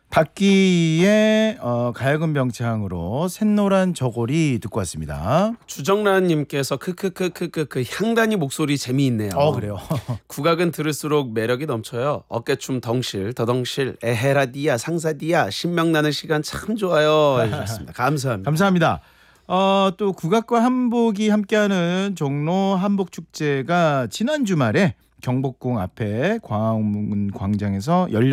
박기의 가야금 병창으로 샛노란 저고리 듣고 왔습니다. 주정란님께서 크크크크크크 향단이 목소리 재미있네요. 그래요. 국악은 들을수록 매력이 넘쳐요. 어깨춤 덩실 더덩실 에헤라디아 상사디아 신명나는 시간 참 좋아요 해주셨습니다. 감사합니다. 감사합니다. 또 국악과 한복이 함께하는 종로 한복축제가 지난 주말에 경복궁 앞에 광화문 광장에서 열렸습니다.